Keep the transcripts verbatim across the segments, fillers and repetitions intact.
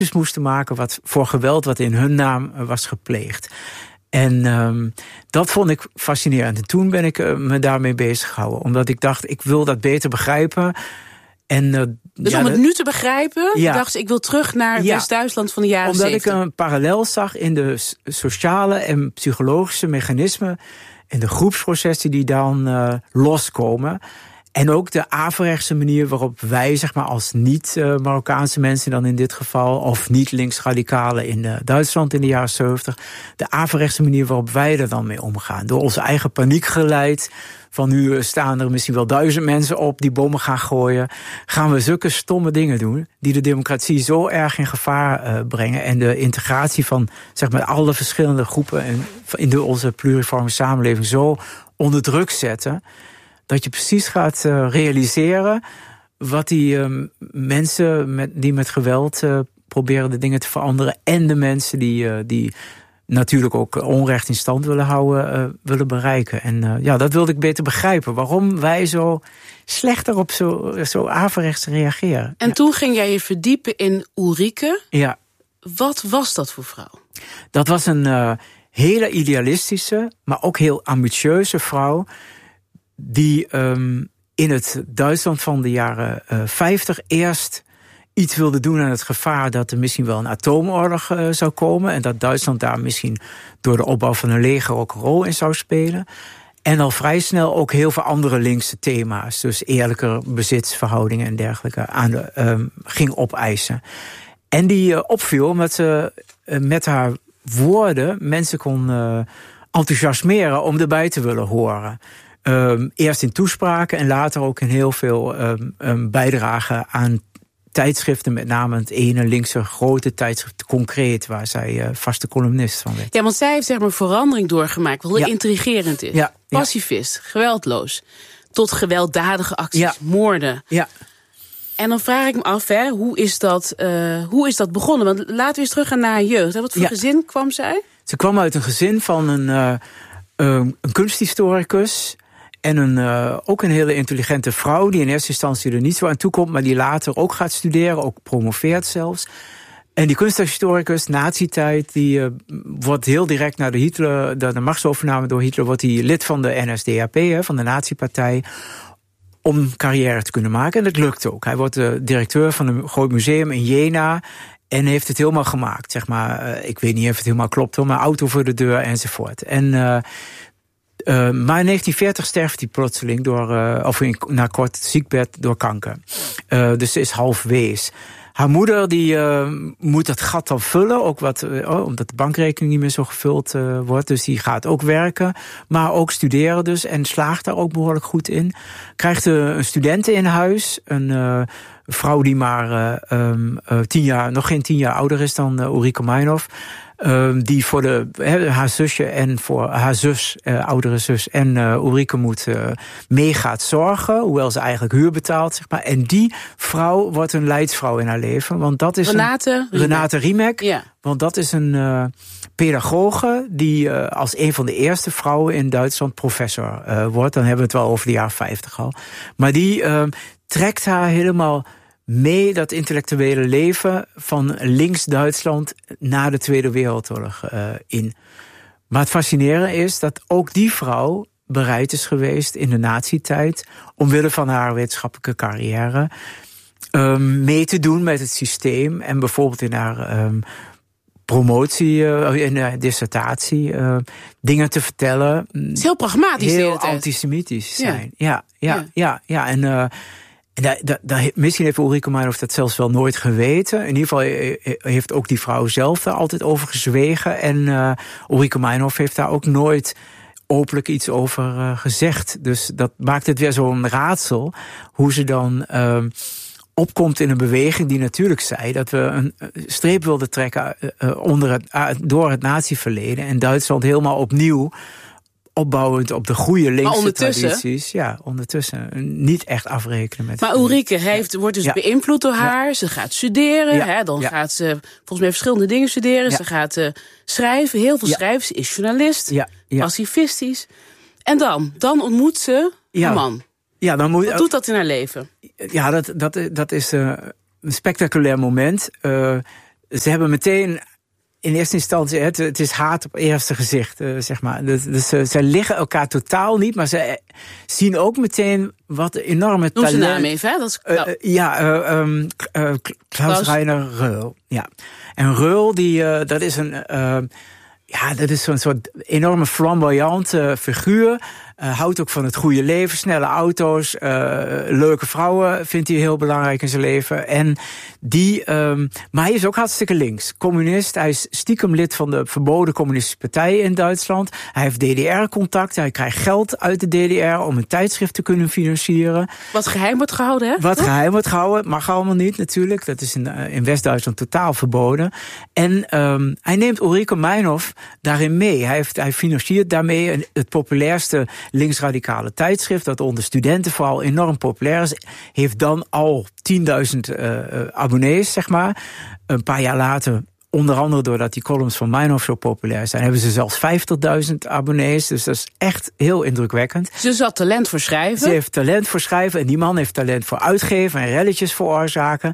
moesten maken wat voor geweld wat in hun naam was gepleegd. En um, dat vond ik fascinerend. En toen ben ik uh, me daarmee bezig gehouden. Omdat ik dacht, ik wil dat beter begrijpen. En, uh, dus ja, om het nu te begrijpen, ja. dacht ik wil terug naar ja. West-Duitsland van de jaren Omdat zeventig. ik een parallel zag in de sociale en psychologische mechanismen en de groepsprocessen die dan uh, loskomen. En ook de averechtse manier waarop wij, zeg maar, als niet-Marokkaanse mensen dan in dit geval, of niet-linksradicalen in uh, Duitsland in de jaren zeventig, de averechtse manier waarop wij er dan mee omgaan. Door onze eigen paniek geleid, van nu staan er misschien wel duizend mensen op die bommen gaan gooien, gaan we zulke stomme dingen doen die de democratie zo erg in gevaar uh, brengen en de integratie van, zeg maar, alle verschillende groepen en in de, onze pluriforme samenleving zo onder druk zetten, dat je precies gaat uh, realiseren wat die uh, mensen met, die met geweld uh, proberen de dingen te veranderen, en de mensen die, uh, die natuurlijk ook onrecht in stand willen houden, uh, willen bereiken. En uh, ja, dat wilde ik beter begrijpen. Waarom wij zo slecht erop zo, zo averechts reageren. En ja. Toen ging jij je verdiepen in Ulrike. Ja. Wat was dat voor vrouw? Dat was een uh, hele idealistische, maar ook heel ambitieuze vrouw, die um, in het Duitsland van de jaren uh, vijftig eerst iets wilde doen aan het gevaar dat er misschien wel een atoomoorlog uh, zou komen. En dat Duitsland daar misschien door de opbouw van een leger ook een rol in zou spelen. En al vrij snel ook heel veel andere linkse thema's, dus eerlijke bezitsverhoudingen en dergelijke, aan de, um, ging opeisen. En die uh, opviel omdat ze uh, met haar woorden mensen kon uh, enthousiasmeren om erbij te willen horen. Um, eerst in toespraken en later ook in heel veel um, um, bijdragen aan tijdschriften, met name het ene linkse grote tijdschrift Concreet, waar zij uh, vaste columnist van werd. Ja, want zij heeft, zeg maar, verandering doorgemaakt, wat heel ja. intrigerend is. Ja, Pacifist, ja. geweldloos, tot gewelddadige acties, ja. moorden. Ja. En dan vraag ik me af, hè, hoe is dat, uh, hoe is dat begonnen? Want laten we eens teruggaan naar haar jeugd. Wat voor ja. gezin kwam zij? Ze kwam uit een gezin van een, uh, um, een kunsthistoricus en een, uh, ook een hele intelligente vrouw die in eerste instantie er niet zo aan toe komt, maar die later ook gaat studeren, ook promoveert zelfs. En die kunsthistoricus, nazi-tijd, die uh, wordt heel direct na de, Hitler, de, de machtsovername door Hitler, wordt hij lid van de N S D A P, hè, van de nazi-partij, om carrière te kunnen maken. En dat lukt ook. Hij wordt de directeur van een groot museum in Jena en heeft het helemaal gemaakt. Zeg maar, uh, ik weet niet of het helemaal klopt, hoor, maar auto voor de deur enzovoort. En uh, Uh, maar in negentien veertig sterft hij plotseling door, uh, of in, na kort ziekbed door kanker. Uh, dus ze is half wees. Haar moeder die uh, moet dat gat dan vullen, ook wat, uh, oh, omdat de bankrekening niet meer zo gevuld uh, wordt. Dus die gaat ook werken, maar ook studeren dus en slaagt daar ook behoorlijk goed in. Krijgt uh, een studente in huis, een uh, vrouw die maar uh, um, uh, tien jaar, nog geen tien jaar ouder is dan uh, Ulrike Meinhof. Uh, die voor de, he, haar zusje en voor haar zus, uh, oudere zus en uh, Ulrike moet uh, mee gaat zorgen, hoewel ze eigenlijk huur betaalt, zeg maar. En die vrouw wordt een leidsvrouw in haar leven, want dat is Renate een, Riemek. Renate Riemek, ja. Want dat is een uh, pedagoge die uh, als een van de eerste vrouwen in Duitsland professor uh, wordt. Dan hebben we het wel over de jaren vijftig al. Maar die uh, trekt haar helemaal mee, dat intellectuele leven van links-Duitsland na de Tweede Wereldoorlog uh, in. Maar het fascinerende is dat ook die vrouw bereid is geweest in de nazi-tijd, omwille van haar wetenschappelijke carrière, um, mee te doen met het systeem en bijvoorbeeld in haar um, promotie, uh, in haar dissertatie, uh, dingen te vertellen. Het is heel pragmatisch. Heel antisemitisch zijn. Ja, ja, ja. ja, ja, ja. En uh, En da, da, da, misschien heeft Ulrike Meinhof dat zelfs wel nooit geweten. In ieder geval heeft ook die vrouw zelf daar altijd over gezwegen. En uh, Ulrike Meinhof heeft daar ook nooit openlijk iets over uh, gezegd. Dus dat maakt het weer zo'n raadsel hoe ze dan uh, opkomt in een beweging die natuurlijk zei dat we een streep wilden trekken uh, onder het, uh, door het natieverleden en Duitsland helemaal opnieuw opbouwend op de goede linkse tradities. Ja, ondertussen niet echt afrekenen met. Maar Ulrike heeft, wordt dus ja. beïnvloed door haar. Ja. Ze gaat studeren. Ja. Hè, dan ja. gaat ze volgens mij verschillende dingen studeren. Ja. Ze gaat uh, schrijven. Heel veel ja. schrijven. Ze is journalist. Ja. Ja. Pacifistisch. En dan? Dan ontmoet ze ja. een man. Ja, dan moet, Wat doet dat in haar leven? Ja, dat, dat, dat is uh, een spectaculair moment. Uh, ze hebben meteen in eerste instantie, het, het is haat op eerste gezicht, uh, zeg maar. Dus, dus ze, ze liggen elkaar totaal niet, maar ze zien ook meteen wat enorme talent. Noem ze naam even, hè? Dat is, uh, uh, ja, uh, um, uh, Klaus Reiner Röhl. Ja. En Röhl, die, uh, dat is een, uh, ja, dat is zo'n soort enorme flamboyante figuur. Uh, houdt ook van het goede leven, snelle auto's, uh, leuke vrouwen vindt hij heel belangrijk in zijn leven. En die, um, maar hij is ook hartstikke links. Communist, hij is stiekem lid van de verboden communistische partij in Duitsland. Hij heeft D D R-contacten, hij krijgt geld uit de D D R om een tijdschrift te kunnen financieren. Wat geheim wordt gehouden, hè? Wat geheim wordt gehouden, mag allemaal niet natuurlijk. Dat is in, in West-Duitsland totaal verboden. En um, hij neemt Ulrike Meinhof daarin mee. Hij, heeft, hij financiert daarmee het populairste linksradicale tijdschrift, dat onder studenten vooral enorm populair is, heeft dan al tienduizend uh, abonnees, zeg maar. Een paar jaar later, onder andere doordat die columns van Meinhof zo populair zijn, hebben ze zelfs vijftigduizend abonnees. Dus dat is echt heel indrukwekkend. Ze had talent voor schrijven. Ze heeft talent voor schrijven en die man heeft talent voor uitgeven en relletjes veroorzaken.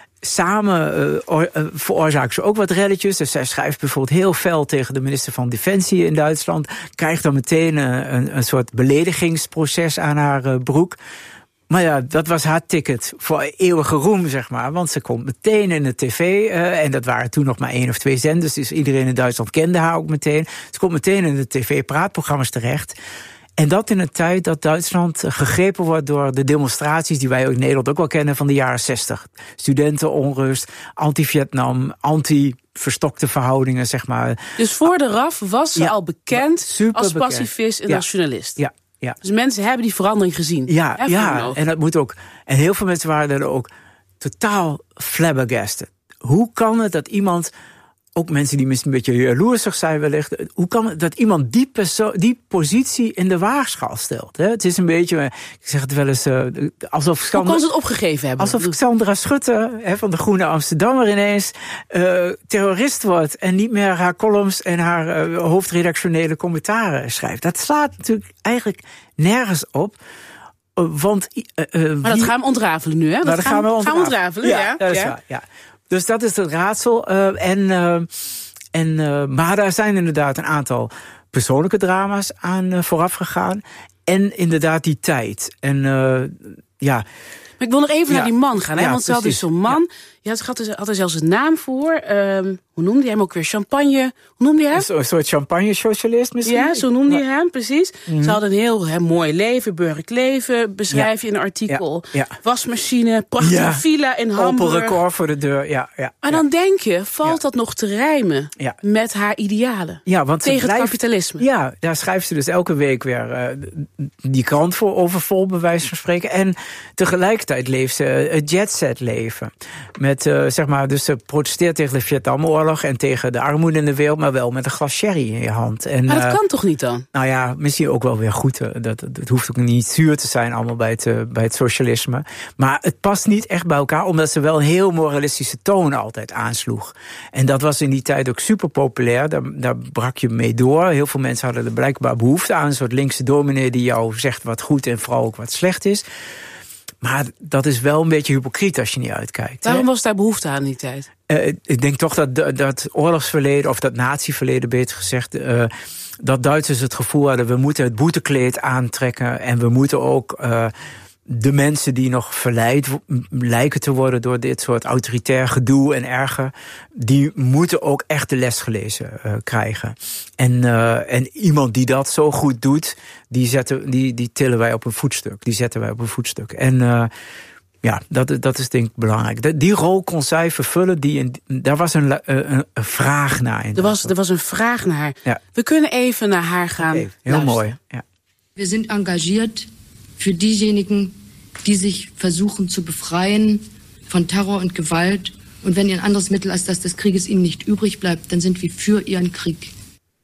Samen uh, or, uh, veroorzaken ze ook wat relletjes. Dus zij schrijft bijvoorbeeld heel fel tegen de minister van Defensie in Duitsland. Krijgt dan meteen uh, een, een soort beledigingsproces aan haar uh, broek. Maar ja, dat was haar ticket voor eeuwige roem, zeg maar. Want ze komt meteen in de tv. Uh, en dat waren toen nog maar één of twee zenders. Dus iedereen in Duitsland kende haar ook meteen. Ze komt meteen in de tv-praatprogramma's terecht. En dat in een tijd dat Duitsland gegrepen wordt door de demonstraties die wij in Nederland ook wel kennen van de jaren zestig. Studentenonrust, anti-Vietnam, anti-verstokte verhoudingen, zeg maar. Dus voor de R A F was ze ja, al bekend als bekend. pacifist en ja. als journalist. Ja, ja. Dus mensen hebben die verandering gezien. Ja, ja. En dat moet ook. En heel veel mensen waren er ook totaal flabbergasted. Hoe kan het dat iemand, ook mensen die misschien een beetje jaloersig zijn wellicht, hoe kan het dat iemand die, perso- die positie in de waagschaal stelt? Hè? Het is een beetje, ik zeg het wel eens, uh, alsof Sandra, hoe kan ze het opgegeven hebben? Alsof Sandra Schutte hè, van de Groene Amsterdammer ineens uh, terrorist wordt en niet meer haar columns en haar uh, hoofdredactionele commentaren schrijft. Dat slaat natuurlijk eigenlijk nergens op. Uh, want, uh, uh, maar dat gaan we ontrafelen nu, hè? Dat, dat gaan, gaan we ontrafelen. Gaan we ontrafelen, ja. ja, dat is ja. waar, ja. Dus dat is het raadsel. Uh, en, uh, en, uh, maar daar zijn inderdaad een aantal persoonlijke drama's aan uh, vooraf gegaan. En inderdaad die tijd. En uh, ja. Maar ik wil nog even ja. naar die man gaan, hè? Ja, want ze had dus zo'n man. Ja. Ja, ze had er, had er zelfs een naam voor. Um, hoe noemde hij hem ook weer? Champagne. Hoe noemde hij hem? Een soort champagne-socialist misschien? Ja, zo noemde hij hem, precies. Mm-hmm. Ze hadden een heel he, mooi leven, burgerlijk leven. Beschrijf je ja. in een artikel. Ja. Ja. Wasmachine, prachtige ja. villa in Hamburg. Open record voor de deur, ja. ja maar ja. dan denk je, valt ja. dat nog te rijmen ja. met haar idealen? Ja, want tegen blijft, het kapitalisme. Ja, daar schrijft ze dus elke week weer uh, die krant voor overvol, bij wijze van spreken. En tegelijkertijd leeft ze het jetset leven. Met, uh, zeg maar, dus ze protesteert tegen de Vietnamoorlog en tegen de armoede in de wereld, maar wel met een glas sherry in je hand. En, maar dat uh, kan toch niet dan? Nou ja, misschien ook wel weer goed. Dat, het hoeft ook niet zuur te zijn allemaal bij het, uh, bij het socialisme. Maar het past niet echt bij elkaar, omdat ze wel een heel moralistische toon altijd aansloeg. En dat was in die tijd ook super populair. Daar, daar brak je mee door. Heel veel mensen hadden er blijkbaar behoefte aan. Een soort linkse dominee die jou zegt wat goed en vooral ook wat slecht is. Maar dat is wel een beetje hypocriet als je niet uitkijkt. Waarom hè? was daar behoefte aan in die tijd? Uh, ik denk toch dat dat oorlogsverleden, of dat natieverleden beter gezegd, uh, dat Duitsers het gevoel hadden, we moeten het boetekleed aantrekken en we moeten ook uh, de mensen die nog verleid lijken te worden door dit soort autoritair gedoe en erger, die moeten ook echt de les gelezen uh, krijgen. En, uh, en iemand die dat zo goed doet, die, zetten, die, die tillen wij op een voetstuk. Die zetten wij op een voetstuk. En uh, ja, dat, dat is denk ik belangrijk. Die rol kon zij vervullen. Die in, daar was een, een, een vraag naar. In er, was, er was een vraag naar haar. Ja. We kunnen even naar haar gaan. Okay, heel luisteren. Mooi. Ja. We zijn engagiert für diejenigen, die sich versuchen zu befreien von Terror und Gewalt. Und wenn ihr ein anderes Mittel als das des Krieges ihnen nicht übrig bleibt, dann sind wir für ihren Krieg.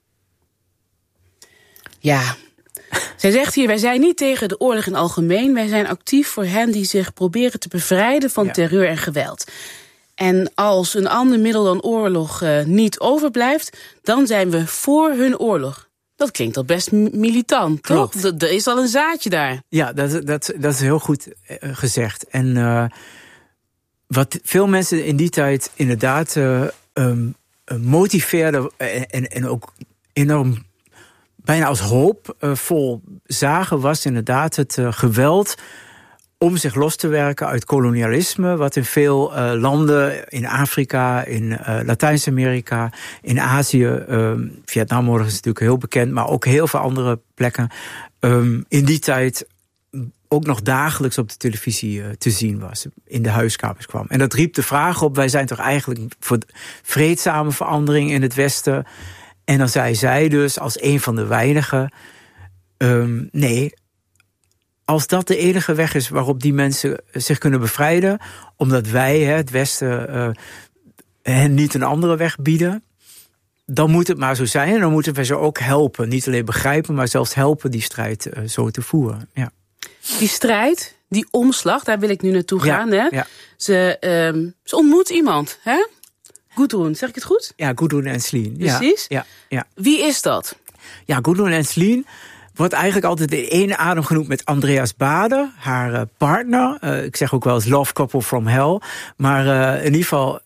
Ja, zij zegt hier, wij zijn niet tegen de oorlog in het algemeen. Wij zijn actief voor hen die zich proberen te bevrijden van ja. terreur en geweld. En als een ander middel dan oorlog uh, niet overblijft, dan zijn we voor hun oorlog. Dat klinkt al best militant, toch? D- er is al een zaadje daar. Ja, dat, dat, dat is heel goed gezegd. En uh, wat veel mensen in die tijd inderdaad uh, um, motiveerde en, en ook enorm bijna als hoopvol uh, zagen, was inderdaad het uh, geweld om zich los te werken uit kolonialisme, wat in veel uh, landen, in Afrika, in uh, Latijns-Amerika, in Azië, um, Vietnam is natuurlijk heel bekend, maar ook heel veel andere plekken, um, in die tijd ook nog dagelijks op de televisie uh, te zien was, in de huiskamers kwam. En dat riep de vraag op, wij zijn toch eigenlijk voor vreedzame verandering in het Westen. En dan zei zij dus, als een van de weinigen, um, nee, als dat de enige weg is waarop die mensen zich kunnen bevrijden, omdat wij, het Westen, uh, hen niet een andere weg bieden, dan moet het maar zo zijn. En dan moeten we ze ook helpen. Niet alleen begrijpen, maar zelfs helpen die strijd uh, zo te voeren. Ja. Die strijd, die omslag, daar wil ik nu naartoe gaan. Ja, hè? Ja. Ze, um, ze ontmoet iemand, hè? Gudrun, zeg ik het goed? Ja, Gudrun Ensslin. Precies. Ja, ja, ja. Wie is dat? Ja, Gudrun Ensslin wordt eigenlijk altijd in één adem genoemd met Andreas Baader, haar uh, partner. Uh, ik zeg ook wel eens love couple from hell. Maar uh, in ieder geval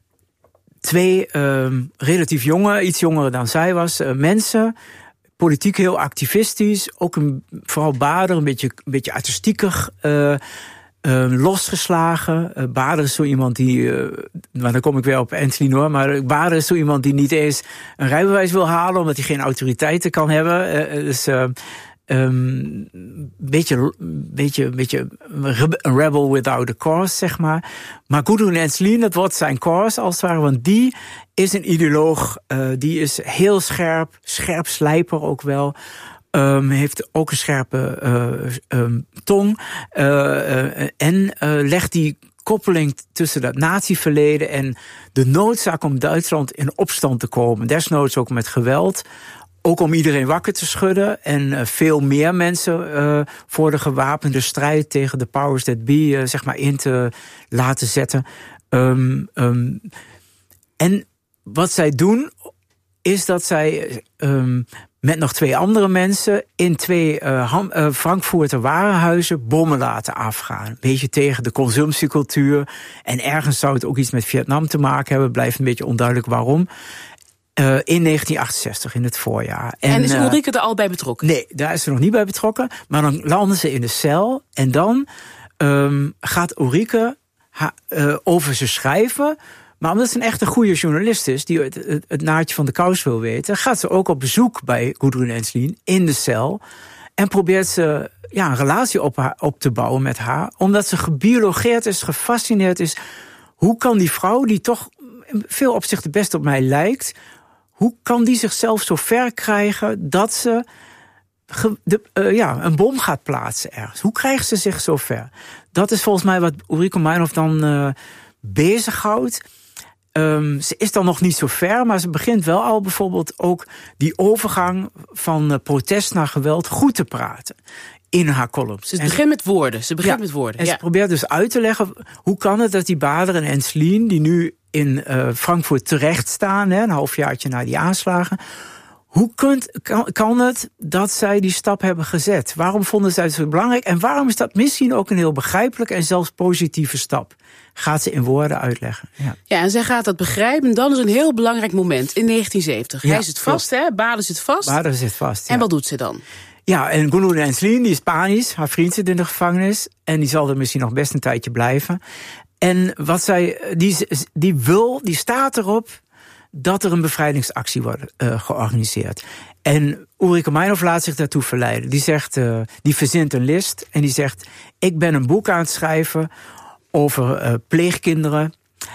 twee uh, relatief jonge, iets jonger dan zij was, uh, mensen. Politiek heel activistisch. Ook een, vooral Baader, een beetje, een beetje artistieker. Uh, Uh, losgeslagen. Uh, Baader is zo iemand die, uh, maar dan kom ik weer op Ensslin hoor, maar Baader is zo iemand die niet eens een rijbewijs wil halen, omdat hij geen autoriteiten kan hebben. Uh, dus uh, um, beetje, beetje, beetje een rebel without a cause, zeg maar. Maar Gudrun Ensslin, dat wordt zijn cause als het ware, want die is een ideoloog, uh, die is heel scherp, scherp slijper ook wel. Um, heeft ook een scherpe uh, um, tong. Uh, uh, en uh, legt die koppeling tussen dat nazi-verleden en de noodzaak om Duitsland in opstand te komen. Desnoods ook met geweld. Ook om iedereen wakker te schudden. En uh, veel meer mensen uh, voor de gewapende strijd tegen de powers that be uh, zeg maar in te laten zetten. Um, um, en wat zij doen, is dat zij Um, met nog twee andere mensen in twee uh, ham, uh, Frankfurter warenhuizen bommen laten afgaan. Een beetje tegen de consumptiecultuur. En ergens zou het ook iets met Vietnam te maken hebben. Blijft een beetje onduidelijk waarom. Uh, in negentien achtenzestig, in het voorjaar. En, en is Ulrike uh, er al bij betrokken? Nee, daar is ze nog niet bij betrokken. Maar dan landen ze in de cel. En dan um, gaat Ulrike ha, uh, over ze schrijven. Maar omdat ze een echte goede journalist is, die het, het, het naadje van de kous wil weten, gaat ze ook op bezoek bij Gudrun Ensslin in de cel. En probeert ze ja, een relatie op, haar, op te bouwen met haar. Omdat ze gebiologeerd is, gefascineerd is. Hoe kan die vrouw, die toch veel opzichten best op mij lijkt, hoe kan die zichzelf zo ver krijgen dat ze ge, de, uh, ja, een bom gaat plaatsen ergens? Hoe krijgt ze zich zo ver? Dat is volgens mij wat Ulrike Meinhof dan uh, bezighoudt. Um, ze is dan nog niet zo ver, maar ze begint wel al bijvoorbeeld ook die overgang van uh, protest naar geweld goed te praten in haar columns. Ze begint met woorden. Ze begint ja, met woorden. En ja. ze probeert dus uit te leggen, hoe kan het dat die Baader en Ensslin, die nu in uh, Frankfurt terecht staan, hè, een halfjaartje na die aanslagen, hoe kunt, kan, kan het dat zij die stap hebben gezet? Waarom vonden zij het zo belangrijk? En waarom is dat misschien ook een heel begrijpelijke en zelfs positieve stap? Gaat ze in woorden uitleggen. Ja, ja en zij gaat dat begrijpen. En dan is een heel belangrijk moment in negentien zeventig. Ja, Hij zit vast, hè? Baader zit vast. Baader zit vast, ja. En wat doet ze dan? Ja, en Gudrun Ensslin, die is panisch. Haar vriend zit in de gevangenis. En die zal er misschien nog best een tijdje blijven. En wat zij, die, die wil, die staat erop dat er een bevrijdingsactie wordt uh, georganiseerd. En Ulrike Meinhof laat zich daartoe verleiden. Die zegt, uh, die verzint een list en die zegt, ik ben een boek aan het schrijven over uh, pleegkinderen.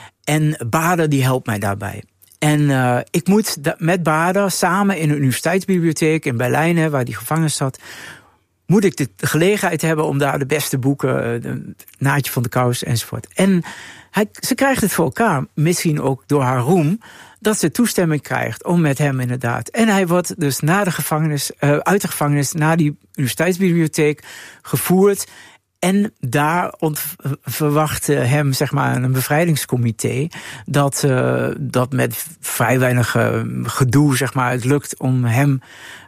En Baader die helpt mij daarbij. En uh, ik moet da- met Baader samen in een universiteitsbibliotheek in Berlijn, hè, waar die gevangen zat, moet ik de gelegenheid hebben om daar de beste boeken, uh, de naadje van de kous enzovoort. En hij, ze krijgt het voor elkaar, misschien ook door haar roem, dat ze toestemming krijgt om met hem inderdaad. En hij wordt dus na de gevangenis, uh, uit de gevangenis naar die universiteitsbibliotheek gevoerd. En daar ont- verwacht hem zeg maar een bevrijdingscomité dat, uh, dat met vrij weinig uh, gedoe zeg maar het lukt om hem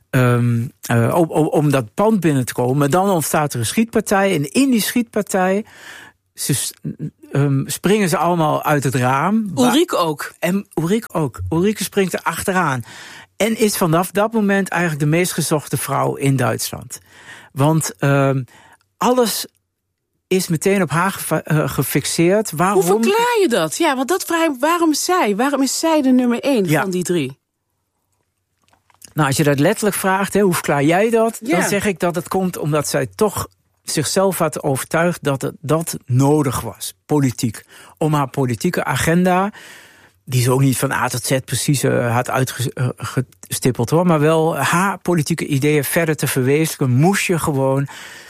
um, uh, om, om dat pand binnen te komen. Maar dan ontstaat er een schietpartij en in die schietpartij ze, um, springen ze allemaal uit het raam. Ulrike ook. En Ulrike ook. Ulrike springt er achteraan. En is vanaf dat moment eigenlijk de meest gezochte vrouw in Duitsland. Want um, alles is meteen op haar ge- uh, gefixeerd. Waarom? Hoe verklaar je dat? Ja, want dat vraag ik, waarom zij? Waarom is zij de nummer één ja. van die drie? Nou, als je dat letterlijk vraagt, hè, hoe verklaar jij dat? Ja. Dan zeg ik dat het komt omdat zij toch zichzelf had overtuigd dat het dat nodig was, politiek. Om haar politieke agenda, die ze ook niet van A tot Z precies uh, had uitgestippeld hoor, maar wel haar politieke ideeën verder te verwezenlijken, moest je gewoon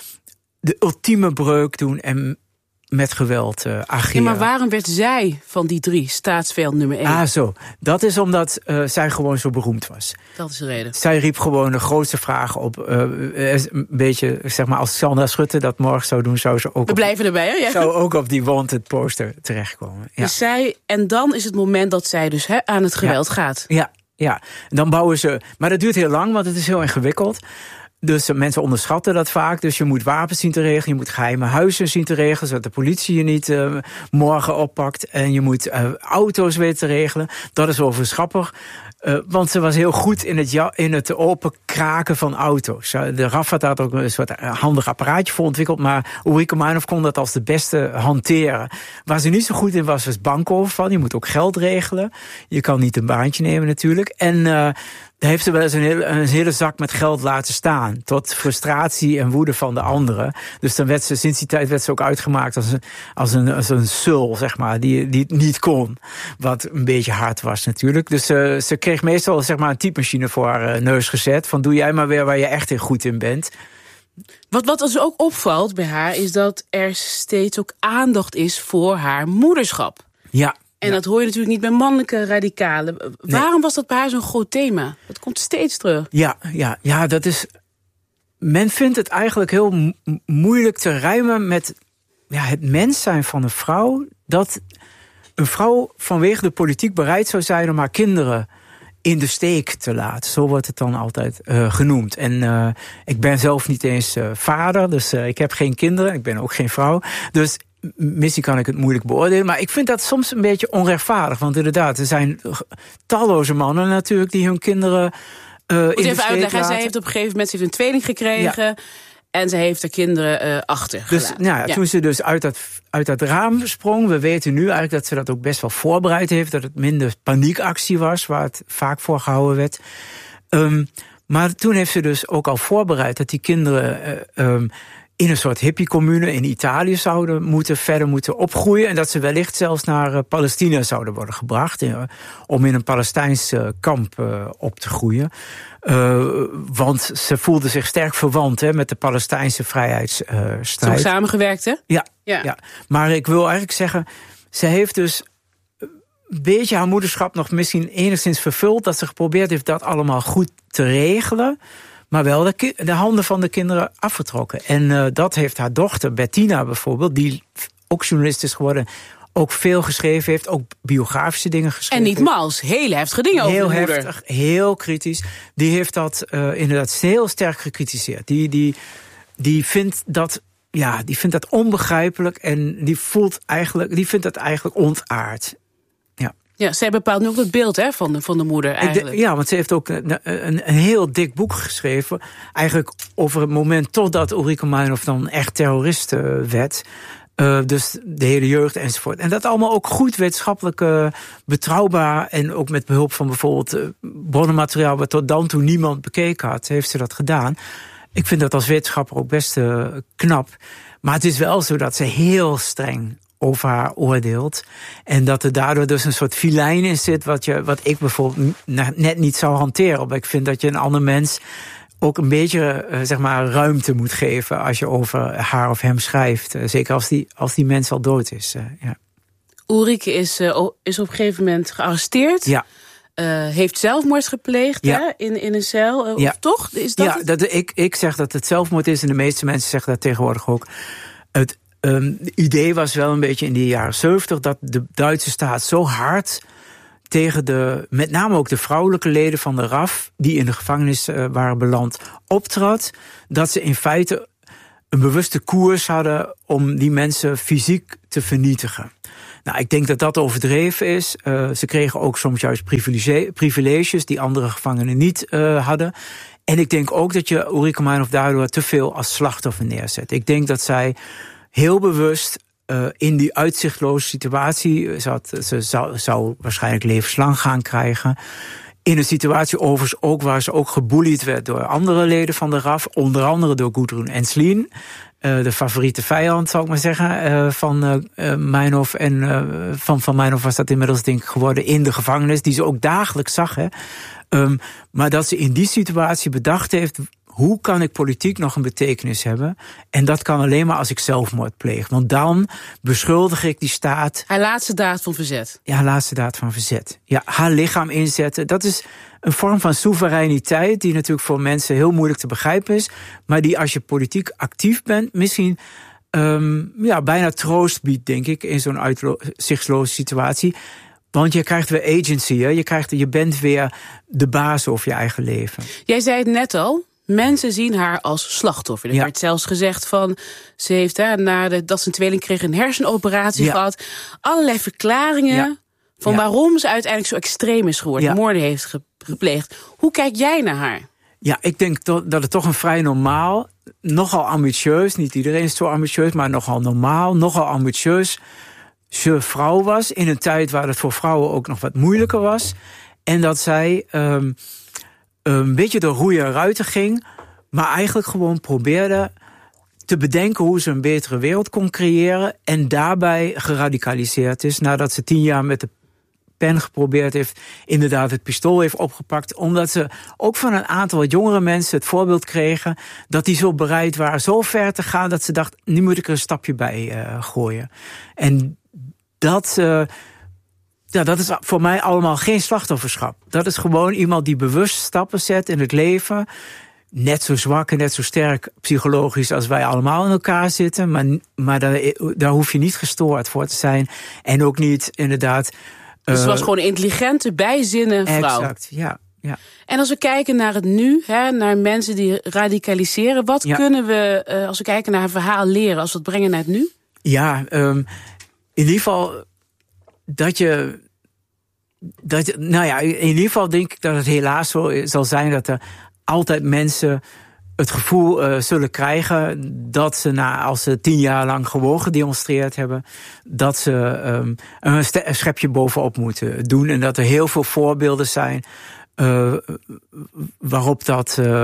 de ultieme breuk doen en met geweld uh, ageren. Ja, maar waarom werd zij van die drie staatsvijand nummer één? Ah, zo. Dat is omdat uh, zij gewoon zo beroemd was. Dat is de reden. Zij riep gewoon de grootste vragen op. Uh, een beetje, zeg maar, als Sandra Schutte dat morgen zou doen, zou ze ook. We blijven erbij, hè? Ja. Zou ook op die wanted poster terechtkomen. Ja. Dus zij, en dan is het moment dat zij dus he, aan het geweld ja. gaat. Ja, ja. Dan bouwen ze. Maar dat duurt heel lang, want het is heel ingewikkeld. Dus mensen onderschatten dat vaak. Dus je moet wapens zien te regelen. Je moet geheime huizen zien te regelen, zodat de politie je niet uh, morgen oppakt. En je moet uh, auto's weten te regelen. Dat is overigens grappig. Uh, want ze was heel goed in het, ja, in het open kraken van auto's. Uh, de R A F had daar ook een soort handig apparaatje voor ontwikkeld. Maar Ulrike Meinhof kon dat als de beste hanteren. Waar ze niet zo goed in was, was bankoverval. Je moet ook geld regelen. Je kan niet een baantje nemen natuurlijk. En uh, daar heeft ze wel eens een hele, een hele zak met geld laten staan. Tot frustratie en woede van de anderen. Dus dan werd ze, sinds die tijd werd ze ook uitgemaakt als een, als een, als een sul, zeg maar, die, die het niet kon. Wat een beetje hard was natuurlijk. Dus uh, ze kreeg meestal, zeg maar, een typemachine voor haar uh, neus gezet. Van doe jij maar weer waar je echt in goed in bent. Wat, wat dus ook opvalt bij haar, is dat er steeds ook aandacht is voor haar moederschap. Ja. En ja. dat hoor je natuurlijk niet bij mannelijke radicalen. Nee. Waarom was dat bij haar zo'n groot thema? Dat komt steeds terug. Ja, ja, ja, dat is. Men vindt het eigenlijk heel mo- moeilijk te rijmen met ja, het mens zijn van een vrouw. Dat een vrouw vanwege de politiek bereid zou zijn om haar kinderen in de steek te laten. Zo wordt het dan altijd uh, genoemd. En uh, ik ben zelf niet eens uh, vader, dus uh, ik heb geen kinderen. Ik ben ook geen vrouw. Dus misschien kan ik het moeilijk beoordelen, maar ik vind dat soms een beetje onrechtvaardig. Want inderdaad, er zijn talloze mannen natuurlijk die hun kinderen uh, in de steek even uitleggen, laten. Zij heeft op een gegeven moment ze heeft een tweeling gekregen. Ja. En ze heeft haar kinderen uh, achter dus, nou ja, ja. Toen ze dus uit dat, uit dat raam sprong, we weten nu eigenlijk dat ze dat ook best wel voorbereid heeft. Dat het minder paniekactie was, waar het vaak voor gehouden werd. Um, maar toen heeft ze dus ook al voorbereid dat die kinderen Uh, um, in een soort hippiecommune in Italië zouden moeten, verder moeten opgroeien. En dat ze wellicht zelfs naar uh, Palestina zouden worden gebracht. Uh, om in een Palestijns uh, kamp uh, op te groeien. Uh, want ze voelde zich sterk verwant hè, met de Palestijnse vrijheidsstrijd. Uh, ze hebben samengewerkt, hè? Ja, ja. ja, maar ik wil eigenlijk zeggen, ze heeft dus een beetje haar moederschap nog misschien enigszins vervuld. Dat ze geprobeerd heeft dat allemaal goed te regelen. Maar wel de, ki- de handen van de kinderen afgetrokken. En uh, dat heeft haar dochter Bettina bijvoorbeeld, die ook journalist is geworden, ook veel geschreven heeft, ook biografische dingen geschreven. En niet mals, heel heftige dingen over heel de moeder. Heftig, heel kritisch. Die heeft dat uh, inderdaad heel sterk gekritiseerd. Die, die, die vindt dat, ja, die vindt dat onbegrijpelijk en die voelt eigenlijk, die vindt dat eigenlijk ontaard. Ja, zij bepaalt nu ook het beeld hè, van, de, van de moeder eigenlijk. Ja, want ze heeft ook een, een, een heel dik boek geschreven. Eigenlijk over het moment totdat Ulrike Meinhof dan echt terrorist uh, werd. Uh, dus de hele jeugd enzovoort. En dat allemaal ook goed wetenschappelijk uh, betrouwbaar. En ook met behulp van bijvoorbeeld uh, bronnenmateriaal wat tot dan toe niemand bekeken had, heeft ze dat gedaan. Ik vind dat als wetenschapper ook best uh, knap. Maar het is wel zo dat ze heel streng over haar oordeelt. En dat er daardoor dus een soort filijn in zit, wat, je, wat ik bijvoorbeeld net niet zou hanteren. Want ik vind dat je een ander mens ook een beetje uh, zeg maar ruimte moet geven als je over haar of hem schrijft. Uh, zeker als die, als die mens al dood is. Uh, ja. Ulrike is, uh, is op een gegeven moment gearresteerd. Ja. Uh, heeft zelfmoord gepleegd ja. hè, in, in een cel. Uh, ja. Of toch? Is dat ja, dat, ik, ik zeg dat het zelfmoord is en de meeste mensen zeggen dat tegenwoordig ook. Het Um, het idee was wel een beetje in de jaren zeventig dat de Duitse staat zo hard tegen de, met name ook de vrouwelijke leden van de R A F, die in de gevangenis uh, waren beland, optrad, dat ze in feite een bewuste koers hadden om die mensen fysiek te vernietigen. Nou, ik denk dat dat overdreven is. Uh, ze kregen ook soms juist privilege, privileges die andere gevangenen niet uh, hadden. En ik denk ook dat je Ulrike Meinhof daardoor te veel als slachtoffer neerzet. Ik denk dat zij heel bewust uh, in die uitzichtloze situatie, ze, had, ze zou, zou waarschijnlijk levenslang gaan krijgen. In een situatie overigens ook waar ze ook gebullied werd door andere leden van de R A F. Onder andere door Gudrun Ensslin. Uh, de favoriete vijand, zou ik maar zeggen, uh, van uh, Meinhof. En uh, van, van Meinhof was dat inmiddels denk ik geworden in de gevangenis. Die ze ook dagelijks zag. Hè. Um, maar dat ze in die situatie bedacht heeft, hoe kan ik politiek nog een betekenis hebben? En dat kan alleen maar als ik zelfmoord pleeg. Want dan beschuldig ik die staat. Haar laatste daad van verzet. Ja, haar laatste daad van verzet. Ja, haar lichaam inzetten. Dat is een vorm van soevereiniteit die natuurlijk voor mensen heel moeilijk te begrijpen is. Maar die als je politiek actief bent misschien um, ja, bijna troost biedt, denk ik, in zo'n uitzichtsloze situatie. Want je krijgt weer agency, hè? Je, krijgt, je bent weer de baas over je eigen leven. Jij zei het net al. Mensen zien haar als slachtoffer. Er ja. werd zelfs gezegd van, ze heeft hè, nadat ze een tweeling kreeg een hersenoperatie ja. gehad. Allerlei verklaringen ja. van ja. waarom ze uiteindelijk zo extreem is geworden. Ja. Moorden heeft gepleegd. Hoe kijk jij naar haar? Ja, ik denk to- dat het toch een vrij normaal, nogal ambitieus, niet iedereen is zo ambitieus, maar nogal normaal, nogal ambitieus ze vrouw was. In een tijd waar het voor vrouwen ook nog wat moeilijker was. En dat zij um, een beetje de roeien ruiten ging, maar eigenlijk gewoon probeerde te bedenken hoe ze een betere wereld kon creëren. En daarbij geradicaliseerd is nadat ze tien jaar met de pen geprobeerd heeft, inderdaad het pistool heeft opgepakt, omdat ze ook van een aantal wat jongere mensen het voorbeeld kregen dat die zo bereid waren zo ver te gaan dat ze dacht, nu moet ik er een stapje bij uh, gooien. En dat, uh, ja, dat is voor mij allemaal geen slachtofferschap. Dat is gewoon iemand die bewust stappen zet in het leven, net zo zwak en net zo sterk psychologisch als wij allemaal in elkaar zitten, maar, maar daar, daar hoef je niet gestoord voor te zijn en ook niet inderdaad. Dus het was gewoon een intelligente, bijzinnen vrouw. Exact, ja, ja. En als we kijken naar het nu, hè, naar mensen die radicaliseren, wat ja. kunnen we, uh, als we kijken naar haar verhaal, leren, als we het brengen naar het nu? Ja, um, in ieder geval dat je, dat, nou ja, in ieder geval denk ik dat het helaas zo zal zijn dat er altijd mensen het gevoel uh, zullen krijgen dat ze, na, als ze tien jaar lang gewoon gedemonstreerd hebben, dat ze um, een, ste- een schepje bovenop moeten doen. En dat er heel veel voorbeelden zijn uh, waarop dat uh,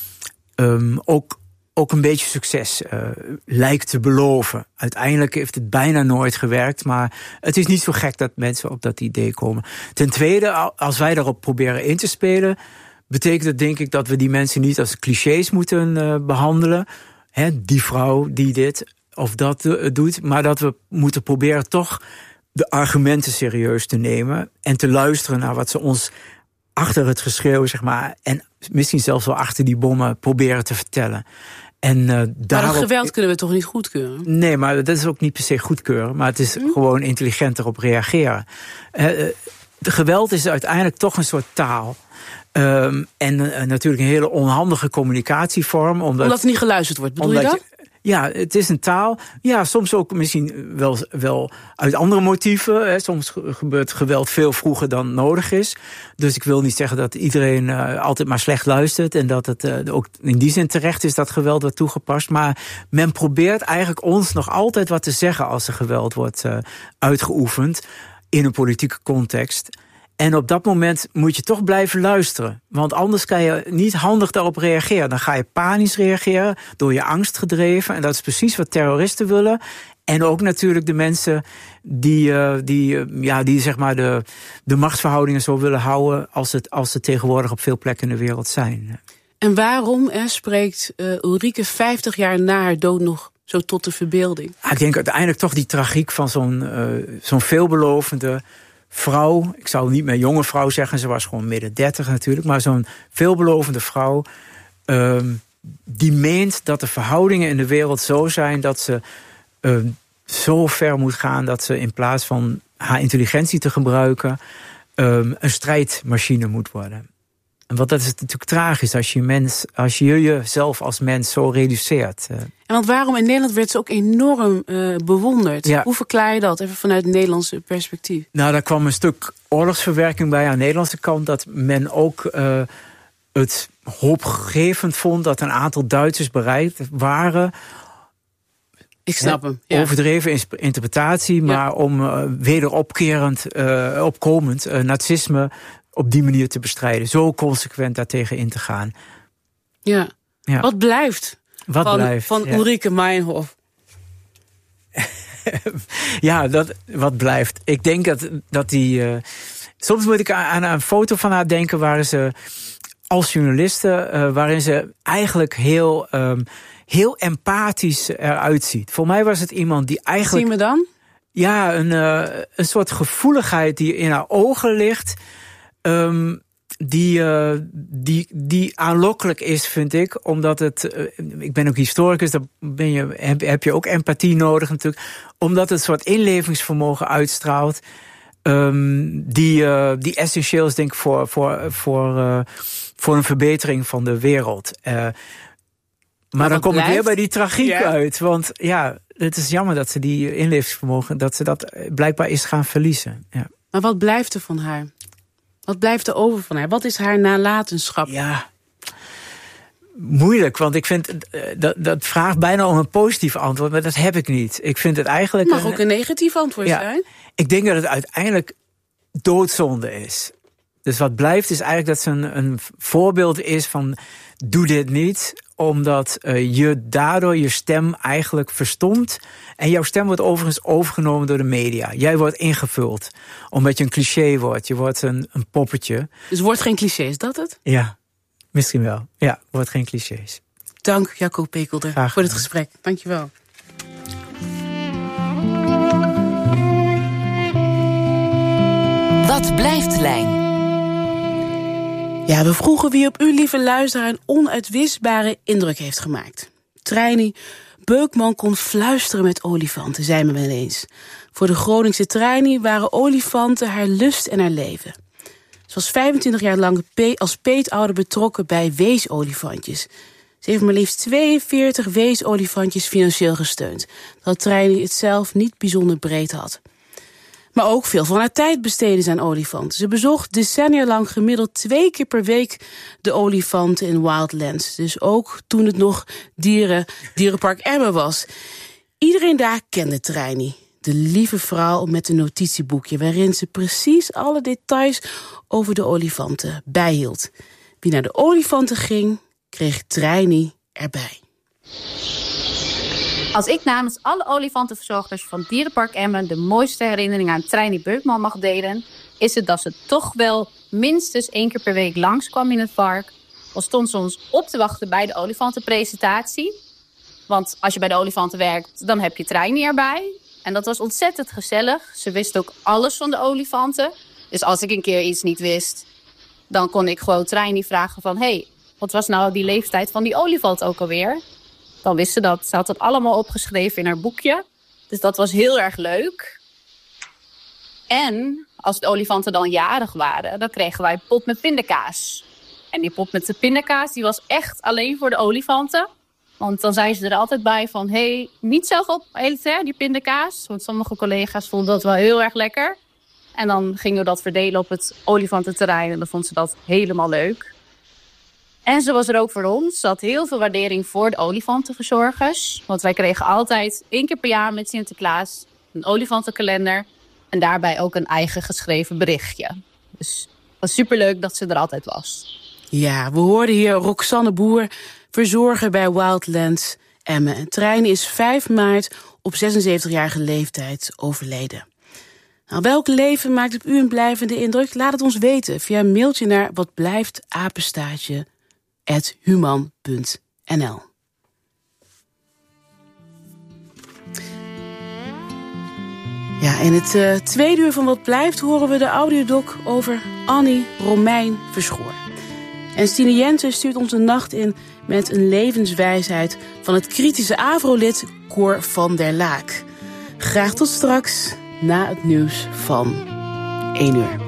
um, ook, ook een beetje succes uh, lijkt te beloven. Uiteindelijk heeft het bijna nooit gewerkt, maar het is niet zo gek dat mensen op dat idee komen. Ten tweede, als wij daarop proberen in te spelen, betekent het denk ik dat we die mensen niet als clichés moeten uh, behandelen. He, die vrouw die dit of dat uh, doet. Maar dat we moeten proberen toch de argumenten serieus te nemen. En te luisteren naar wat ze ons achter het geschreeuw, zeg maar, en misschien zelfs wel achter die bommen proberen te vertellen. En, uh, maar daarop, dat geweld kunnen we toch niet goedkeuren? Nee, maar dat is ook niet per se goedkeuren. Maar het is hm? gewoon intelligent erop reageren. Uh, de geweld is uiteindelijk toch een soort taal. Um, en uh, natuurlijk een hele onhandige communicatievorm. Omdat, omdat er niet geluisterd wordt, bedoel je dat? Je, ja, het is een taal. Ja, soms ook misschien wel, wel uit andere motieven. Hè. Soms gebeurt geweld veel vroeger dan nodig is. Dus ik wil niet zeggen dat iedereen uh, altijd maar slecht luistert. En dat het uh, ook in die zin terecht is dat geweld wordt toegepast. Maar men probeert eigenlijk ons nog altijd wat te zeggen als er geweld wordt uh, uitgeoefend in een politieke context. En op dat moment moet je toch blijven luisteren. Want anders kan je niet handig daarop reageren. Dan ga je panisch reageren, door je angst gedreven. En dat is precies wat terroristen willen. En ook natuurlijk de mensen die, uh, die, uh, ja, die zeg maar de, de machtsverhoudingen zo willen houden als het, als het tegenwoordig op veel plekken in de wereld zijn. En waarom hè, spreekt uh, Ulrike vijftig jaar na haar dood nog zo tot de verbeelding? Ah, ik denk uiteindelijk toch die tragiek van zo'n, uh, zo'n veelbelovende vrouw. Ik zou niet meer jonge vrouw zeggen, ze was gewoon midden dertig natuurlijk. Maar zo'n veelbelovende vrouw uh, die meent dat de verhoudingen in de wereld zo zijn dat ze uh, zo ver moet gaan dat ze in plaats van haar intelligentie te gebruiken uh, een strijdmachine moet worden. En wat dat is natuurlijk tragisch als je, mens, als je jezelf als mens zo reduceert. En want waarom in Nederland werd ze ook enorm uh, bewonderd? Ja. Hoe verklaar je dat, even vanuit het Nederlandse perspectief? Nou, daar kwam een stuk oorlogsverwerking bij aan de Nederlandse kant, dat men ook uh, het hoopgevend vond dat een aantal Duitsers bereid waren. Ik snap hem. Ja. Overdreven interpretatie, maar ja. om uh, wederopkerend, uh, opkomend uh, nazisme op die manier te bestrijden. Zo consequent daartegen in te gaan. Ja. ja. Wat blijft Wat van, blijft, van ja. Ulrike Meinhof? ja, dat, wat blijft. Ik denk dat, dat die... Uh, soms moet ik aan een foto van haar denken waarin ze als journaliste, uh, waarin ze eigenlijk heel... Um, heel empathisch eruit ziet. Voor mij was het iemand die eigenlijk... Zie me dan? Ja, een, uh, een soort gevoeligheid die in haar ogen ligt. Um, die, uh, die, die aanlokkelijk is, vind ik. Omdat het... Uh, ik ben ook historicus, daar ben je, heb, heb je ook empathie nodig natuurlijk. Omdat het een soort inlevingsvermogen uitstraalt. Um, die, uh, die essentieel is, denk ik, voor, voor, voor, uh, voor een verbetering van de wereld. Uh, Maar dan kom blijft? ik weer bij die tragiek ja. uit. Want ja, het is jammer dat ze die inlevingsvermogen, dat ze dat blijkbaar is gaan verliezen. Ja. Maar wat blijft er van haar? Wat blijft er over van haar? Wat is haar nalatenschap? Ja, moeilijk, want ik vind dat, dat vraagt bijna om een positief antwoord, maar dat heb ik niet. Ik vind het eigenlijk. Het mag een, ook een negatief antwoord ja, zijn. Ik denk dat het uiteindelijk doodzonde is. Dus wat blijft is eigenlijk dat ze een, een voorbeeld is van doe dit niet, omdat uh, je daardoor je stem eigenlijk verstomt. En jouw stem wordt overigens overgenomen door de media. Jij wordt ingevuld, omdat je een cliché wordt. Je wordt een, een poppetje. Dus wordt geen cliché, is dat het? Ja, misschien wel. Ja, wordt geen clichés. Dank, Jacco Pekelder, Graag voor dit gesprek. Dank je wel. Wat blijft Lijn? Ja, we vroegen wie op u, lieve luisteraar, een onuitwisbare indruk heeft gemaakt. Trijnie Beukman kon fluisteren met olifanten, zei men wel eens. Voor de Groningse Trijnie waren olifanten haar lust en haar leven. Ze was vijfentwintig jaar lang als peetouder betrokken bij weesolifantjes. Ze heeft maar liefst tweeënveertig weesolifantjes financieel gesteund, terwijl Trijnie het zelf niet bijzonder breed had. Maar ook veel van haar tijd besteedde ze aan olifanten. Ze bezocht decennia lang gemiddeld twee keer per week de olifanten in Wildlands. Dus ook toen het nog dieren, dierenpark Emmen was. Iedereen daar kende Trijnie. De lieve vrouw met een notitieboekje waarin ze precies alle details over de olifanten bijhield. Wie naar de olifanten ging, kreeg Trijnie erbij. Als ik namens alle olifantenverzorgers van Dierenpark Emmen de mooiste herinnering aan Trijnie Beukman mag delen, is het dat ze toch wel minstens één keer per week langskwam in het park. Dan stond ze ons op te wachten bij de olifantenpresentatie. Want als je bij de olifanten werkt, dan heb je Trijnie erbij. En dat was ontzettend gezellig. Ze wist ook alles van de olifanten. Dus als ik een keer iets niet wist, dan kon ik gewoon Trijnie vragen van, hé, hey, wat was nou die leeftijd van die olifant ook alweer? Dan wist ze dat. Ze had dat allemaal opgeschreven in haar boekje. Dus dat was heel erg leuk. En als de olifanten dan jarig waren, dan kregen wij een pot met pindakaas. En die pot met de pindakaas, die was echt alleen voor de olifanten. Want dan zei ze er altijd bij van, hé, hey, niet zelf opeten, die pindakaas. Want sommige collega's vonden dat wel heel erg lekker. En dan gingen we dat verdelen op het olifantenterrein. En dan vond ze dat helemaal leuk. En ze was er ook voor ons. Ze had heel veel waardering voor de olifantenverzorgers. Want wij kregen altijd één keer per jaar met Sinterklaas een olifantenkalender. En daarbij ook een eigen geschreven berichtje. Dus het was superleuk dat ze er altijd was. Ja, we hoorden hier Roxanne Boer, verzorger bij Wildlands Emmen. En Trijnie is vijf maart op zesenzeventigjarige leeftijd overleden. Nou, welk leven maakt op u een blijvende indruk? Laat het ons weten via een mailtje naar watblijftapenstaartje at human punt n l. Ja, in het uh, tweede uur van Wat Blijft horen we de audiodoc over Annie Romein Verschoor. En Stine Jensen stuurt ons een nacht in met een levenswijsheid van het kritische AVRO-lid Cor van der Laak. Graag tot straks na het nieuws van één uur.